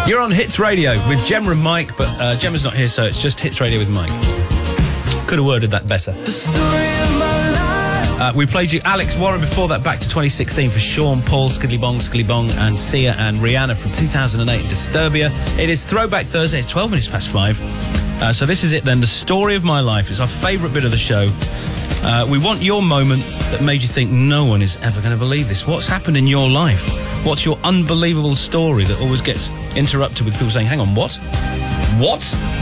You're on Hits Radio with Gemma and Mike, but Gemma's not here, so it's just Hits Radio with Mike. Could have worded that better. The story of my life. We played you Alex Warren before that, back to 2016 for Sean Paul, Skiddly Bong, and Sia and Rihanna from 2008 in Disturbia. It is Throwback Thursday, it's 12 minutes past 5. So this is it then, the story of my life. It's our favourite bit of the show. We want your moment that made you think no one is ever going to believe this. What's happened in your life? What's your unbelievable story that always gets interrupted with people saying, hang on, what? What?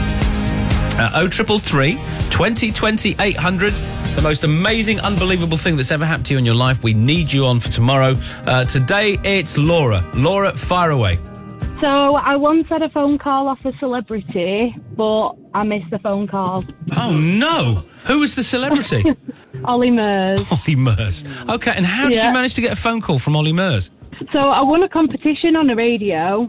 0333 2020 800. The most amazing, unbelievable thing that's ever happened to you in your life. We need you on for tomorrow. Today, it's Laura. Laura, fire away. So I once had a phone call off a celebrity, but I missed the phone call. Oh, no. Who was the celebrity? Ollie Murs. Ollie Murs. Okay, and how did you manage to get a phone call from Ollie Murs? So I won a competition on the radio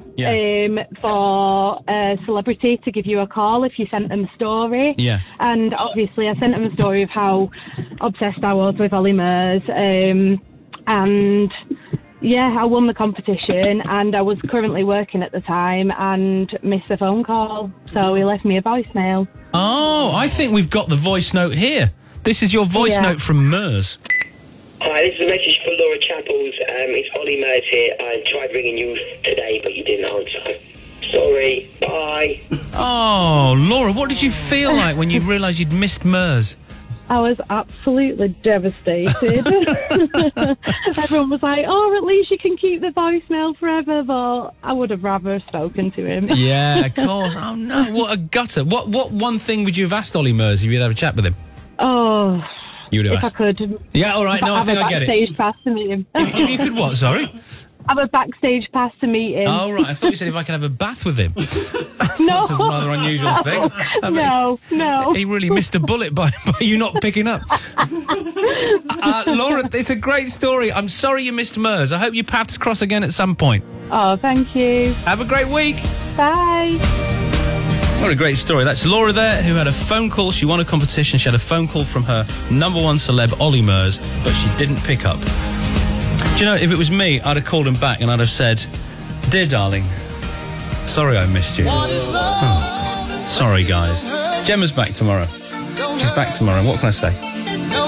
for a celebrity to give you a call if you sent them a story. Yeah. And obviously I sent them a story of how obsessed I was with Ollie Murs. And yeah, I won the competition and I was currently working at the time and missed the phone call. So he left me a voicemail. Oh, I think we've got the voice note here. This is your voice note from Murs. Hi, this is a message for Laura Chapples. It's Ollie Murs here. I tried ringing you today, but you didn't answer. Sorry. Bye. Oh, Laura, what did you feel like when you realised you'd missed Murs? I was absolutely devastated. Everyone was like, oh, at least you can keep the voicemail forever, but I would have rather spoken to him. Yeah, of course. Oh, no, what a gutter. What one thing would you have asked Ollie Murs if you'd have a chat with him? Oh, you would have if asked. I could. Yeah, all right, no, I think I get it. Have a backstage pass to meet him. If you could what, sorry? Have a backstage pass to meet him. Oh, right, I thought you said if I could have a bath with him. No. That's a rather unusual thing. No. He really missed a bullet by you not picking up. Laura, it's a great story. I'm sorry you missed Murs. I hope your paths cross again at some point. Oh, thank you. Have a great week. Bye. What a great story. That's Laura there, who had a phone call. She won a competition. She had a phone call from her number one celeb, Ollie Murs, but she didn't pick up. Do you know, if it was me, I'd have called him back and I'd have said, dear darling, sorry I missed you. Sorry, guys. Gemma's back tomorrow. She's back tomorrow. What can I say?